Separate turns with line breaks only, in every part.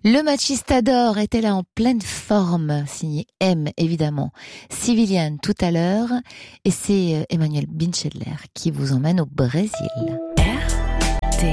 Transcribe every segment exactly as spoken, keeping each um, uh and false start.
Le Machistador était là en pleine forme, signé M évidemment, Civilian tout à l'heure, et c'est Emmanuel Binchedler qui vous emmène au Brésil.
R T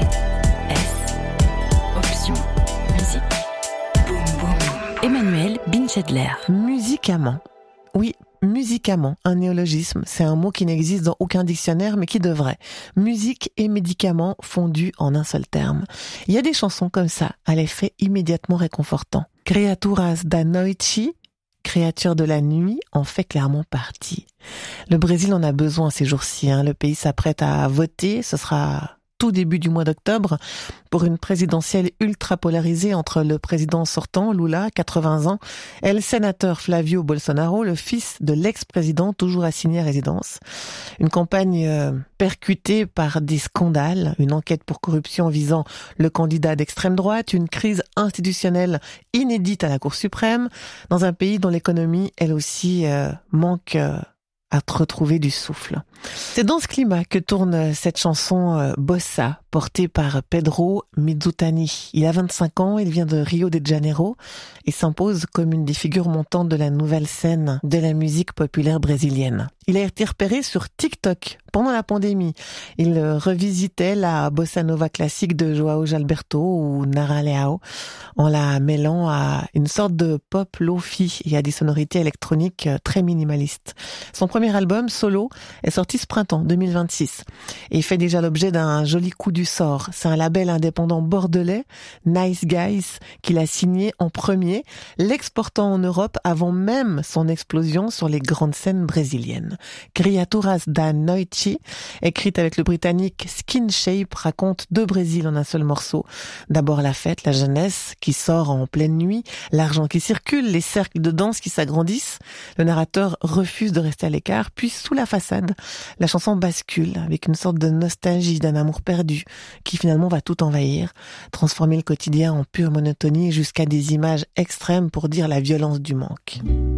S Option musique. Boum boum. Emmanuel Binchedler.
Musicalement. Oui, musicalement, un néologisme, c'est un mot qui n'existe dans aucun dictionnaire, mais qui devrait. Musique et médicaments fondus en un seul terme. Il y a des chansons comme ça, à l'effet immédiatement réconfortant. Criaturas da Noite, créatures de la nuit, en fait clairement partie. Le Brésil en a besoin ces jours-ci, hein. Le pays s'apprête à voter, ce sera tout début du mois d'octobre, pour une présidentielle ultra polarisée entre le président sortant, Lula, quatre-vingts ans, et le sénateur Flavio Bolsonaro, le fils de l'ex-président, toujours assigné à résidence. Une campagne euh, percutée par des scandales, une enquête pour corruption visant le candidat d'extrême droite, une crise institutionnelle inédite à la Cour suprême, dans un pays dont l'économie, elle aussi, euh, manque euh, à retrouver du souffle. C'est dans ce climat que tourne cette chanson euh, Bossa, portée par Pedro Mizutani. Il a vingt-cinq ans, il vient de Rio de Janeiro et s'impose comme une des figures montantes de la nouvelle scène de la musique populaire brésilienne. Il a été repéré sur TikTok pendant la pandémie. Il revisitait la bossa nova classique de João Gilberto ou Nara Leão en la mêlant à une sorte de pop lo-fi et à des sonorités électroniques très minimalistes. Son premier album, Solo, est sorti ce printemps deux mille vingt-six et il fait déjà l'objet d'un joli coup du sort. C'est un label indépendant bordelais, Nice Guys, qu'il a signé en premier, l'exportant en Europe avant même son explosion sur les grandes scènes brésiliennes. Criaturas da Noite, écrite avec le britannique Skin Shape, raconte deux Brésil en un seul morceau. D'abord la fête, la jeunesse qui sort en pleine nuit, l'argent qui circule, les cercles de danse qui s'agrandissent. Le narrateur refuse de rester à l'écart, puis sous la façade, la chanson bascule avec une sorte de nostalgie d'un amour perdu qui finalement va tout envahir, transformer le quotidien en pure monotonie jusqu'à des images extrêmes pour dire la violence du manque.